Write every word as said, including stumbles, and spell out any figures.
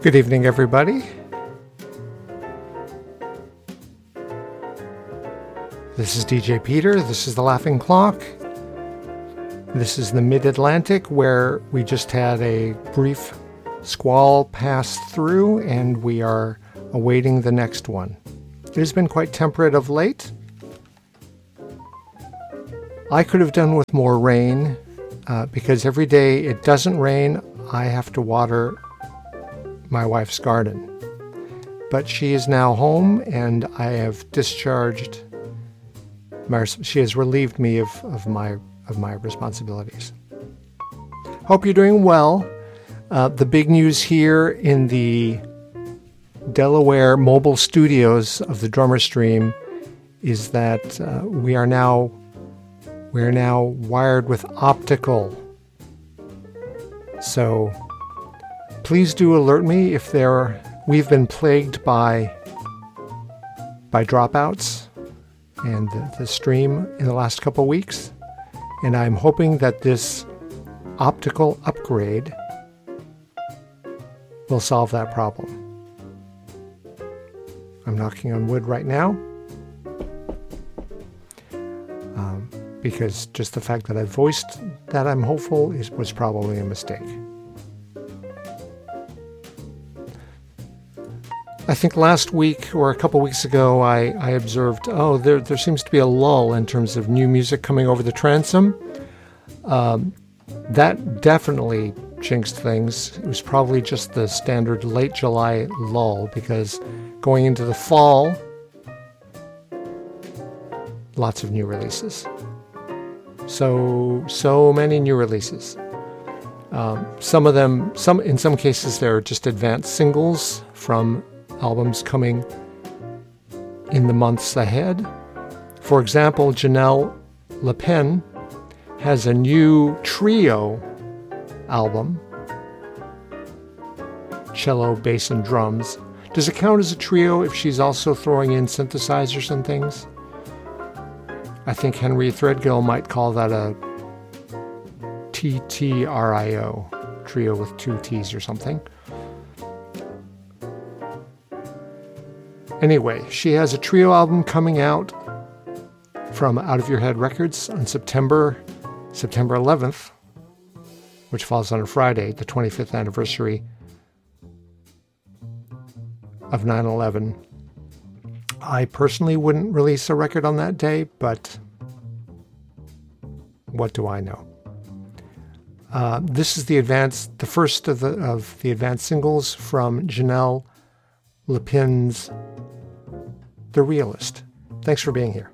Good evening, everybody. This is D J Peter. This is The Laughing Clock. This is the Mid-Atlantic, where we just had a brief squall pass through, and we are awaiting the next one. It has been quite temperate of late. I could have done with more rain, uh, because every day it doesn't rain, I have to water my wife's garden. But she is now home, and I have discharged my, she has relieved me of, of my of my responsibilities. Hope you're doing well. Uh, the big news here in the Delaware mobile studios of the Drummer Stream is that uh, we are now we are now wired with optical. So please do alert me if there we've been plagued by by dropouts and the, the stream in the last couple weeks, and I'm hoping that this optical upgrade will solve that problem. I'm knocking on wood right now, um, because just the fact that I voiced that I'm hopeful is, was probably a mistake. I think last week or a couple weeks ago, I, I observed, oh, there there seems to be a lull in terms of new music coming over the transom. Um, that definitely jinxed things. It was probably just the standard late July lull, because going into the fall, lots of new releases. So, so many new releases. Um, some of them, some in some cases, they're just advanced singles from albums coming in the months ahead. For example, Janelle LePen has a new trio album, cello, bass, and drums. Does it count as a trio if she's also throwing in synthesizers and things? I think Henry Threadgill might call that a T T R I O, trio with two T's or something. Anyway, she has a trio album coming out from Out of Your Head Records on September September eleventh, which falls on a Friday, the twenty-fifth anniversary of nine eleven. I personally wouldn't release a record on that day, but what do I know? Uh, this is the advanced, the first of the of the advanced singles from Janelle LePen's The Realist. Thanks for being here.